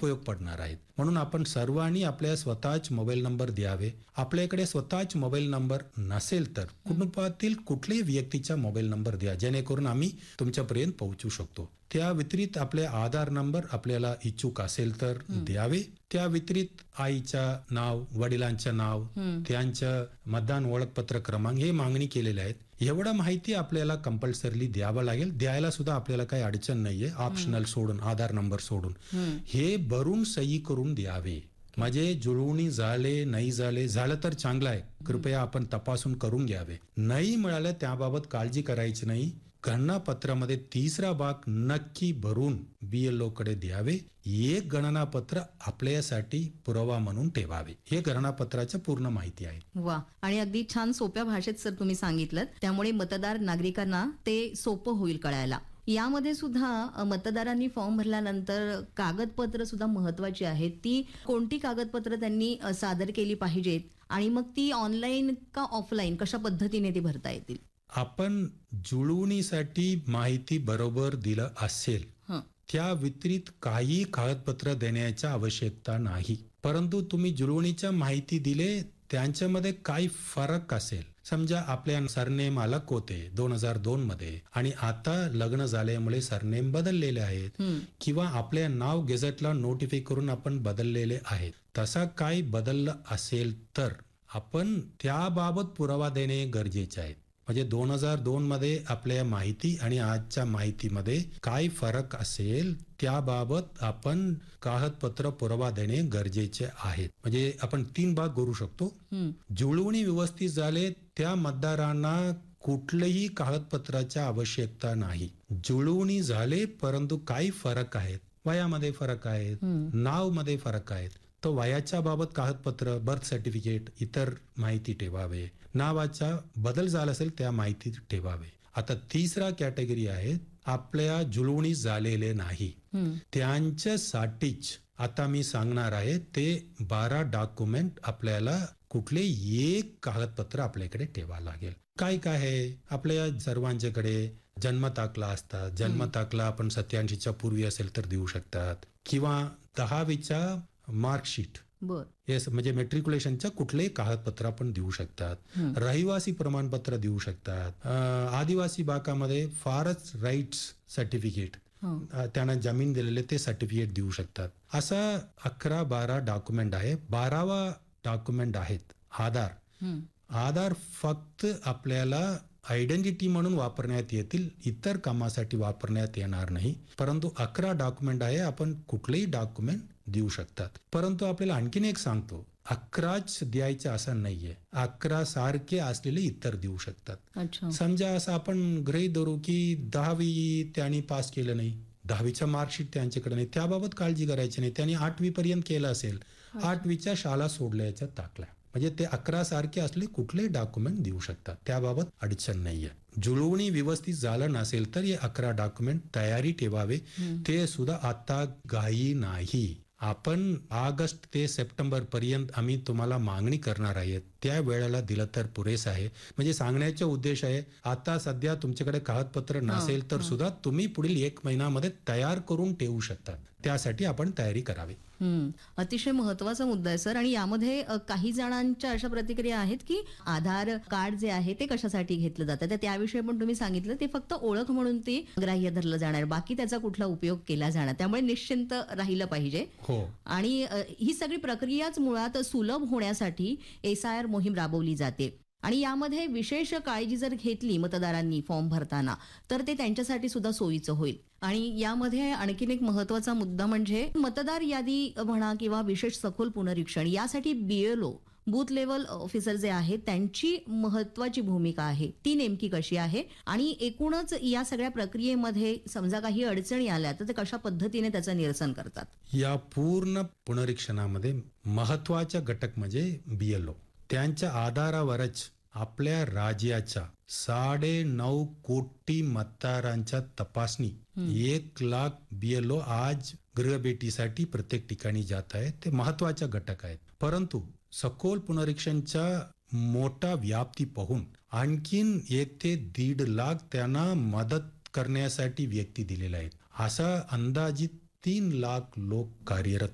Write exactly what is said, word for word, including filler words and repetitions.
उपयोग पडणार आहेत. म्हणून आपण सर्वांनी आपल्या स्वतःच मोबाईल नंबर द्यावे. आपल्याकडे स्वतःच मोबाईल नंबर नसेल तर कुटुंबातील कुठल्याही व्यक्तीचा मोबाईल नंबर द्या, जेणेकरून आम्ही तुमच्यापर्यंत पोहोचू शकतो. त्या व्यतिरिक्त आपले आधार नंबर आपल्याला इच्छुक असेल तर द्यावे. त्या व्यतिरिक्त आईचं नाव, वडिलांचं नाव, त्यांचं मतदान ओळखपत्र क्रमांक हे मागणी केलेले आहेत. एवढा माहिती आपल्याला कंपल्सरली द्यावं लागेल. द्यायला सुद्धा आपल्याला काही अडचण नाहीये, ऑप्शनल सोडून, आधार नंबर सोडून हे भरून सही करून द्यावे. म्हणजे जुळवणी झाले नाही झाले, झालं तर चांगलं आहे, कृपया आपण तपासून करून घ्यावे. नाही मिळालं त्याबाबत काळजी करायची नाही. गणनापत्रामध्ये तिसरा भाग नक्की भरून बीएलओ कडे द्यावे. एक गणनापत्र आपल्यासाठी पुरावा म्हणून ठेवावे. हे गणनापत्राची पूर्ण माहिती आहे. वा, आणि अगदी छान सोप्या भाषेत सर तुम्ही सांगितलं, त्यामुळे मतदार नागरिकांना ते सोपं होईल कळायला. यामध्ये सुद्धा मतदारांनी फॉर्म भरल्यानंतर कागदपत्र सुद्धा महत्वाची आहेत. ती कोणती कागदपत्र त्यांनी सादर केली पाहिजेत आणि मग ती ऑनलाईन का ऑफलाईन कशा पद्धतीने ती भरता येतील? आपण जुळवणीसाठी माहिती बरोबर दिलं असेल त्या व्यतिरिक्त काही कागदपत्र देण्याची आवश्यकता नाही. परंतु तुम्ही जुळवणीच्या माहिती दिले त्यांच्यामध्ये काही फरक असेल, समजा आपल्या सरनेम अलग होते दोन हजार दोन मध्ये आणि आता लग्न झाल्यामुळे सरनेम बदललेले आहेत, किंवा आपल्या नाव गेझेटला नोटिफाय करून आपण बदललेले आहेत, तसा काही बदललं असेल तर आपण त्याबाबत पुरावा देणे गरजेचे आहे. म्हणजे दोन हजार दोन मध्ये आपल्या माहिती आणि आजच्या माहितीमध्ये काय फरक असेल त्याबाबत आपण कागदपत्र पुरावा देणे गरजेचे आहेत. म्हणजे आपण तीन भाग करू शकतो. जुळवणी व्यवस्थित झाले त्या मतदारांना कुठल्याही कागदपत्राची आवश्यकता नाही. जुळवणी झाले परंतु काही फरक आहेत, वयामध्ये फरक आहेत, नाव मध्ये फरक आहेत, तर वयाच्या बाबत कागदपत्र, बर्थ सर्टिफिकेट, इतर माहिती ठेवावे. नावाचा बदल झाला असेल त्या माहिती ठेवावे. आता तिसरा कॅटेगरी आहे आपल्या जुळवणी झालेले नाही, त्यांच्यासाठीच आता मी सांगणार आहे ते बारा डॉक्युमेंट आपल्याला कुठले एक कागदपत्र आपल्याकडे ठेवा लागेल. काय काय आहे आपल्या सर्वांच्याकडे? जन्मताकला असतात, जन्मताकला आपण सत्याऐंशीच्या पूर्वी असेल तर देऊ शकतात, किंवा दहावीच्या मार्कशीट, येस म्हणजे मेट्रिक्युलेशनच्या कुठलेही कागदपत्र आपण देऊ शकतात. रहिवासी प्रमाणपत्र देऊ शकतात. आदिवासी भागामध्ये फॉरेस्ट राईट्स सर्टिफिकेट, त्यांना जमीन दिलेले ते सर्टिफिकेट देऊ शकतात. असं अकरा बारा डॉक्युमेंट आहे. बारावा डॉक्युमेंट आहेत आधार. आधार फक्त आपल्याला आयडेंटिटी म्हणून वापरण्यात येतील, इतर कामासाठी वापरण्यात येणार नाही. परंतु अकरा डॉक्युमेंट आहे, आपण कुठलेही डॉक्युमेंट देऊ शकतात. परंतु आपल्याला आणखीन एक सांगतो, अकराच द्यायचं असं नाहीये, अकरा सारखे असलेले इतर देऊ शकतात. समजा असं आपण गृहीत धरू की दहावी त्यांनी पास केलं नाही, दहावीच्या मार्कशीट त्यांच्याकडे नाही, त्याबाबत काळजी करायची नाही. त्यांनी आठवी पर्यंत केलं असेल, आठवीच्या शाळा सोडल्याच्या दाखला, म्हणजे ते अकरा सारखे असले कुठलेही डॉक्युमेंट देऊ शकतात, त्याबाबत अडचण नाहीये. जुळवणी व्यवस्थित झालं नसेल तर हे अकरा डॉक्युमेंट तयारी ठेवावे. ते सुद्धा आता घाई नाही. आपण ऑगस्ट ते सप्टेंबर पर्यंत आम्ही तुम्हाला मागणी करणार आहे, त्या वेळेला दिलं तर पुरेस आहे. म्हणजे सांगण्याचा उद्देश आहे, आता सध्या तुमच्याकडे कागदपत्र नसेल तर सुद्धा तुम्ही पुढील एक महिन्यामध्ये तयार करून ठेवू शकता. त्यासाठी आपण तयारी करावी. अतिशय महत्वाचा मुद्दा आहे सर. आणि यामध्ये काही जणांच्या अशा प्रतिक्रिया आहेत की आधार कार्ड जे आहे ते कशासाठी घेतलं जातं, तर त्याविषयी पण तुम्ही सांगितलं ते फक्त ओळख म्हणून ते ग्राह्य धरलं जाणार, बाकी त्याचा कुठला उपयोग केला जाणार, त्यामुळे निश्चिंत राहिलं पाहिजे. आणि ही सगळी प्रक्रियाच मुळात सुलभ होण्यासाठी एस आय आर मोहीम राबवली जाते. आणि यामध्ये विशेष काळजी जर घेतली मतदारांनी फॉर्म भरताना तर ते त्यांच्यासाठी सुद्धा सोयीचं होईल. आणि यामध्ये आणखीन एक महत्वाचा मुद्दा म्हणजे मतदार यादी म्हणा किंवा विशेष सखोल पुनरीक्षण, यासाठी बीएलओ बूथ लेवल ऑफिसर जे आहेत त्यांची महत्वाची भूमिका आहे. ती नेमकी कशी आहे आणि एकूणच या सगळ्या प्रक्रियेमध्ये समजा काही अडचणी आल्या तर ते कशा पद्धतीने त्याचं निरसन करतात? या पूर्ण पुनरीक्षणामध्ये महत्वाचा घटक म्हणजे बीएलओ. त्यांच्या आधारावरच आपल्या राज्याच्या साडे नऊ कोटी मतदारांच्या तपासणी, एक लाख बीएलओ आज गृहभेटीसाठी प्रत्येक ठिकाणी जात आहेत. ते महत्वाचा घटक आहेत. परंतु सखोल पुनरीक्षणच्या मोठा व्याप्ती पाहून आणखीन एक ते दीड लाख त्यांना मदत करण्यासाठी व्यक्ती दिलेल्या आहेत. असा अंदाजित तीन लाख लोक कार्यरत